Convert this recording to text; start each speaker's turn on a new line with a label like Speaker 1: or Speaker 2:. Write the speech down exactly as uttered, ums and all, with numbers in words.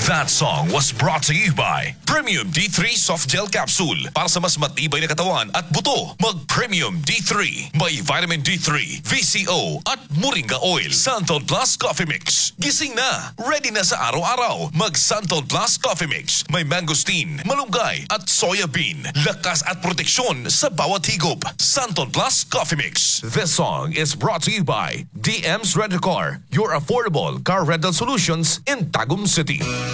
Speaker 1: That song was brought to you by Premium D three Soft Gel Capsule. Para sa mas matibay na katawan at buto, mag-Premium D three. May vitamin D three, V C O at Moringa Oil. Santon Plus Coffee Mix. Gising na, ready na sa araw-araw. Mag-Santon Plus Coffee Mix. May mangosteen, malunggay at soya bean. Lakas at proteksyon sa bawat higop. Santon Plus Coffee Mix. This song is brought to you by D M's Rent-A-Car, your affordable car rental solutions in Tagum City.